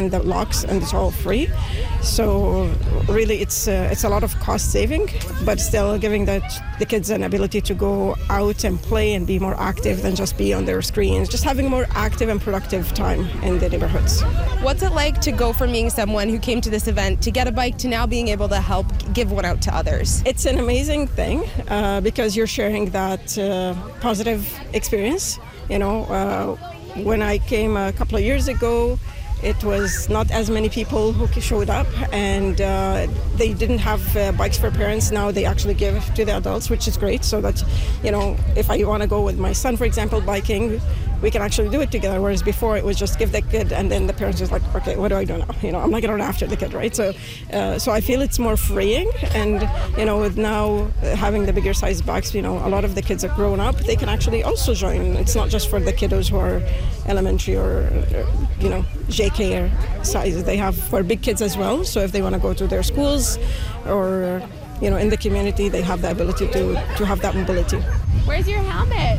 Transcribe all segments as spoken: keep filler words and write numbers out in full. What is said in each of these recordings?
and the locks, and it's all free. So really, it's uh, it's a lot of cost saving, but still giving the, the kids an ability to go out and play and be more active than just be on their screens. Just having more active and productive time in the neighborhoods. What's it like to go from being someone who came to this event to get a bike to now being able to help give one out to others? It's an amazing thing uh, because you're sharing that uh, positive experience. You know, uh, when I came a couple of years ago, it was not as many people who showed up, and uh, they didn't have uh, bikes for parents. Now they actually give to the adults, which is great, so that, you know, if I want to go with my son, for example, biking, we can actually do it together, whereas before it was just give the kid, and then the parents was like, okay, what do I do now? You know, I'm not going to run after the kid, right? So uh, so I feel it's more freeing, and, you know, with now having the bigger size bikes, you know, a lot of the kids are grown up, they can actually also join. It's not just for the kiddos who are elementary or, you know, J K size. They have for big kids as well, so if they want to go to their schools or, you know, in the community, they have the ability to, to have that mobility. Where's your helmet?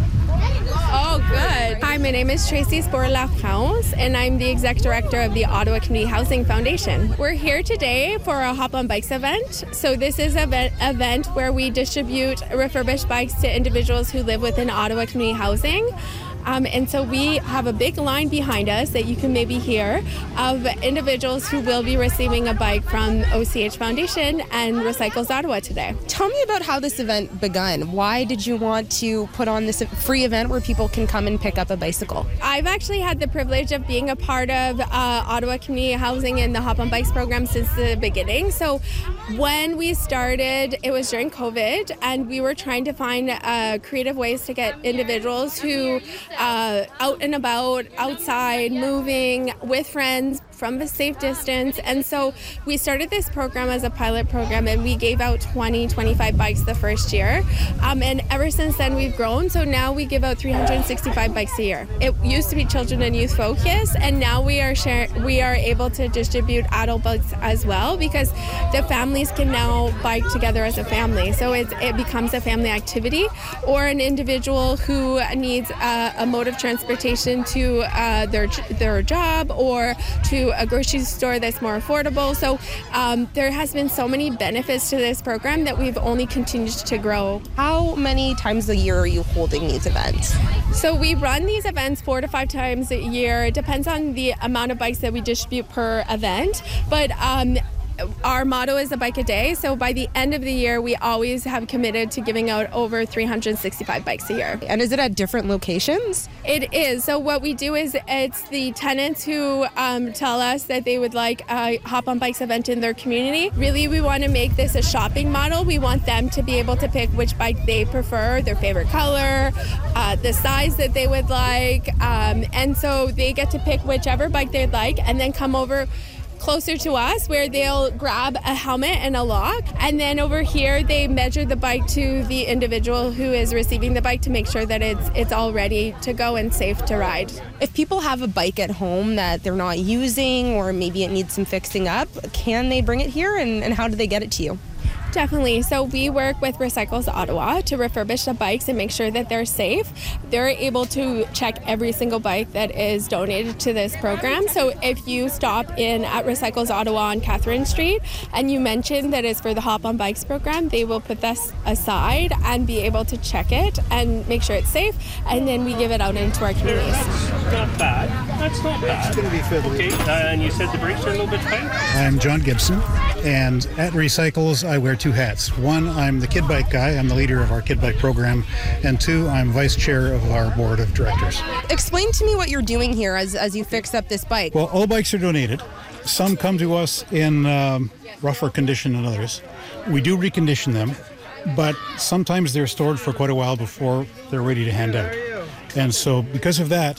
Oh, good. Hi, my name is Tracy Spore-Lafrance, and I'm the Exec Director of the Ottawa Community Housing Foundation. We're here today for a Hop on Bikes event. So this is an event where we distribute refurbished bikes to individuals who live within Ottawa Community Housing. Um, and so we have a big line behind us that you can maybe hear of individuals who will be receiving a bike from O C H Foundation and Recycles Ottawa today. Tell me about how this event begun. Why did you want to put on this free event where people can come and pick up a bicycle? I've actually had the privilege of being a part of uh, Ottawa Community Housing and the Hop on Bikes program since the beginning. So when we started, it was during COVID, and we were trying to find uh, creative ways to get individuals who Uh, out and about, outside, moving with friends from a safe distance. And so we started this program as a pilot program, and we gave out twenty, twenty-five bikes the first year. Um, and ever since then we've grown. So now we give out three hundred sixty-five bikes a year. It used to be children and youth focused, and now we are share- we are able to distribute adult bikes as well, because the families can now bike together as a family. So it's, it becomes a family activity, or an individual who needs uh, a mode of transportation to uh, their their job or to a grocery store that's more affordable. So um, there has been so many benefits to this program that we've only continued to grow. How many times a year are you holding these events? So we run these events four to five times a year. It depends on the amount of bikes that we distribute per event. But um, our motto is a bike a day. So by the end of the year, we always have committed to giving out over three hundred sixty-five bikes a year. And is it at different locations? It is. So what we do is it's the tenants who um, tell us that they would like a Hop on Bikes event in their community. Really, we want to make this a shopping model. We want them to be able to pick which bike they prefer, their favorite color, uh, the size that they would like. Um, and so they get to pick whichever bike they'd like and then come over closer to us, where they'll grab a helmet and a lock, and then over here they measure the bike to the individual who is receiving the bike to make sure that it's it's all ready to go and safe to ride. If people have a bike at home that they're not using, or maybe it needs some fixing up, can they bring it here, and, and how do they get it to you? Definitely. So we work with Recycles Ottawa to refurbish the bikes and make sure that they're safe. They're able to check every single bike that is donated to this program. So if you stop in at Recycles Ottawa on Catherine Street and you mention that it's for the Hop on Bikes program, they will put this aside and be able to check it and make sure it's safe, and then we give it out into our communities. That's not bad. That's not bad. It's going to be fiddly. Okay, uh, and you said the brakes are a little bit tight? I'm John Gibson, and at Recycles I wear two hats. One, I'm the kid bike guy. I'm the leader of our kid bike program. And two, I'm vice chair of our board of directors. Explain to me what you're doing here as, as you fix up this bike. Well, all bikes are donated. Some come to us in um, rougher condition than others. We do recondition them, but sometimes they're stored for quite a while before they're ready to hand out. And so because of that,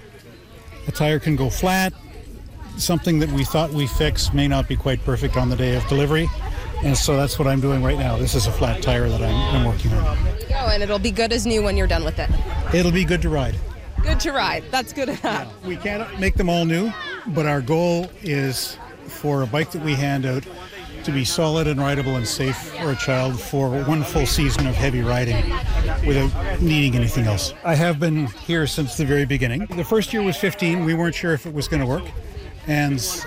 a tire can go flat. Something that we thought we fixed may not be quite perfect on the day of delivery. And so that's what I'm doing right now. This is a flat tire that I'm, I'm working on. Oh, and it'll be good as new when you're done with it. It'll be good to ride. Good to ride. That's good enough. Yeah, we can't make them all new, but our goal is for a bike that we hand out to be solid and rideable and safe for a child for one full season of heavy riding without needing anything else. I have been here since the very beginning. The first year was fifteen. We weren't sure if it was going to work. And